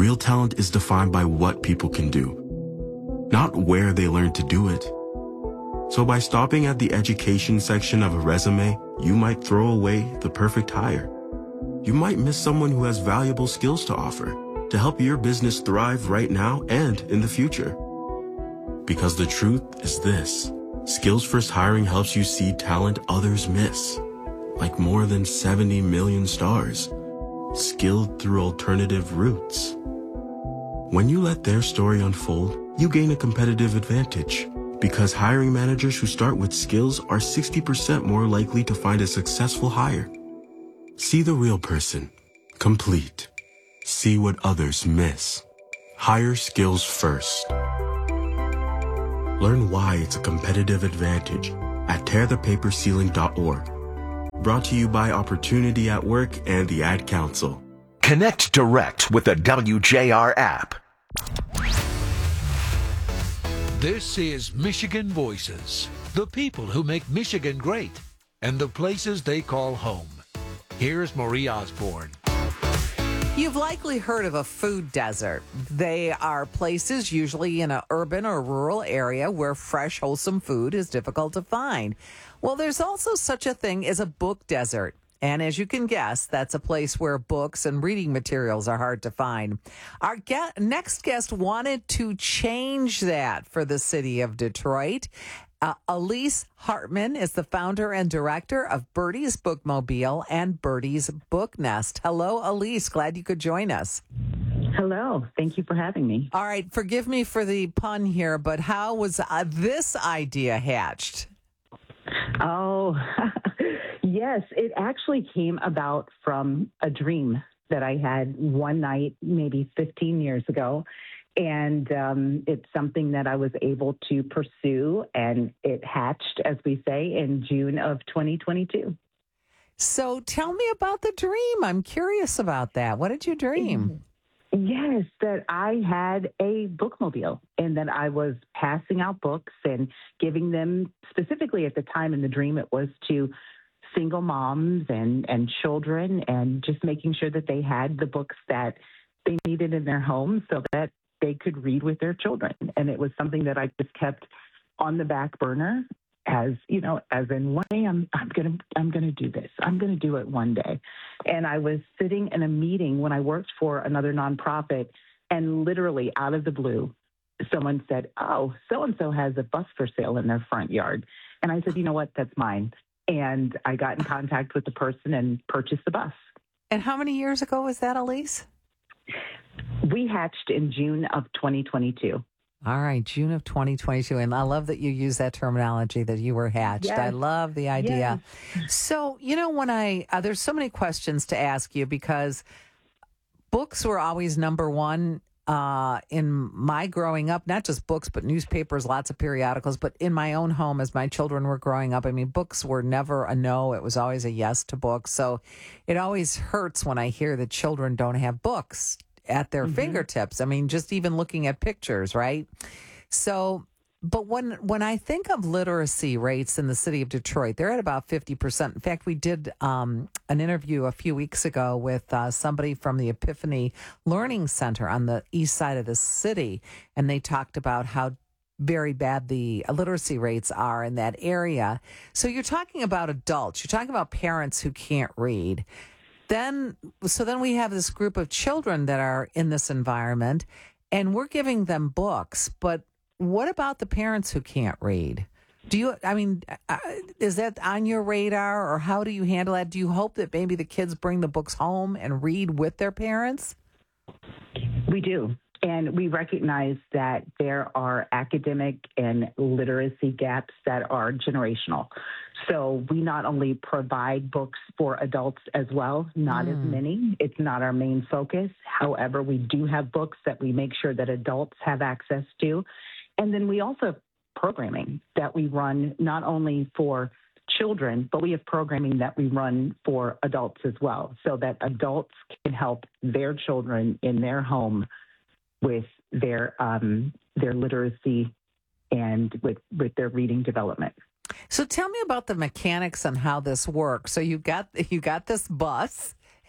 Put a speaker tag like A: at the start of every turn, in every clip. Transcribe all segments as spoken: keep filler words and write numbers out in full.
A: Real talent is defined by what people can do, not where they learn to do it. So by stopping at the education section of a resume, you might throw away the perfect hire. You might miss someone who has valuable skills to offer to help your business thrive right now and in the future. Because the truth is this: Skills First Hiring helps you see talent others miss, like more than seventy million stars, skilled through alternative routes. When you let their story unfold, you gain a competitive advantage, because hiring managers who start with skills are sixty percent more likely to find a successful hire. See the real person, complete. See what others miss. Hire skills first. Learn why it's a competitive advantage at tear the paper ceiling dot org. Brought to you by Opportunity at Work and the Ad Council.
B: Connect direct with the W J R app.
C: This is Michigan Voices, the people who make Michigan great and the places they call home. Here's Marie Osborne.
D: You've likely heard of a food desert. They are places usually in an urban or rural area where fresh, wholesome food is difficult to find. Well, there's also such a thing as a book desert. And as you can guess, that's a place where books and reading materials are hard to find. Our get, next guest wanted to change that for the city of Detroit. Uh, Elise Hartman is the founder and director of Birdie's Bookmobile and Birdie's Book Nest. Hello, Elise. Glad you could join us.
E: Hello. Thank you for having me.
D: All right. Forgive me for the pun here, but how was uh, this idea hatched?
E: Oh, yes. It actually came about from a dream that I had one night, maybe fifteen years ago. And um, it's something that I was able to pursue, and it hatched, as we say, in June of twenty twenty-two.
D: So tell me about the dream. I'm curious about that. What did you dream?
E: Yes, that I had a bookmobile and that I was passing out books and giving them, specifically at the time in the dream, it was to single moms and, and children, and just making sure that they had the books that they needed in their homes so that they could read with their children. And it was something that I just kept on the back burner as, you know, as in one day I'm, I'm going to, I'm going to do this. I'm going to do it one day. And I was sitting in a meeting when I worked for another nonprofit, and literally out of the blue, someone said, oh, so-and-so has a bus for sale in their front yard. And I said, you know what, that's mine. And I got in contact with the person and purchased the bus.
D: And how many years ago was that, Elise?
E: We hatched in June of twenty twenty-two.
D: All right, June of twenty twenty-two. And I love that you use that terminology, that you were hatched.
E: Yes.
D: I love the idea.
E: Yes.
D: So, you know, when I, uh, there's so many questions to ask you, because books were always number one uh, in my growing up, not just books, but newspapers, lots of periodicals. But in my own home, as my children were growing up, I mean, books were never a no. It was always a yes to books. So it always hurts when I hear that children don't have books at their mm-hmm. fingertips. I mean, just even looking at pictures, right? So, but when when I think of literacy rates in the city of Detroit, they're at about fifty percent. In fact, we did um, an interview a few weeks ago with uh, somebody from the Epiphany Learning Center on the east side of the city, and they talked about how very bad the literacy rates are in that area. So you're talking about adults. You're talking about parents who can't read. Then, so then we have this group of children that are in this environment, and we're giving them books. But what about the parents who can't read? Do you, I mean, uh, is that on your radar, or how do you handle that? Do you hope that maybe the kids bring the books home and read with their parents?
E: We do. And we recognize that there are academic and literacy gaps that are generational. So we not only provide books for adults as well, not mm. as many. It's not our main focus. However, we do have books that we make sure that adults have access to. And then we also have programming that we run not only for children, but we have programming that we run for adults as well, so that adults can help their children in their home with their um, their literacy and with, with their reading development.
D: So tell me about the mechanics on how this works. So you got you got this bus,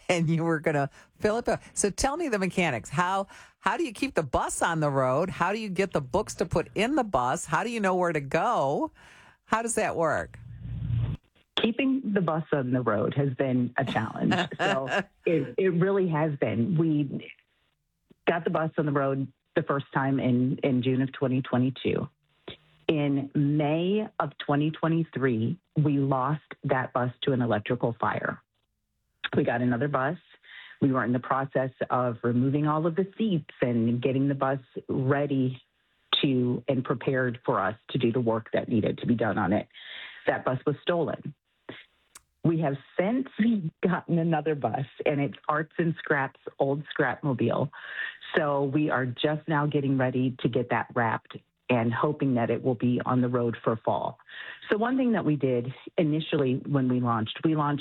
D: and you were going to fill it up. So tell me the mechanics. How how do you keep the bus on the road? How do you get the books to put in the bus? How do you know where to go? How does that work?
E: Keeping the bus on the road has been a challenge. So it, it really has been. We got the bus on the road the first time in, in June of twenty twenty-two. In May of twenty twenty-three, we lost that bus to an electrical fire. We got another bus. We were in the process of removing all of the seats and getting the bus ready to and prepared for us to do the work that needed to be done on it. That bus was stolen. We have since gotten another bus, and it's Arts and Scraps' old Scrapmobile. So we are just now getting ready to get that wrapped and hoping that it will be on the road for fall. So one thing that we did initially when we launched, we launched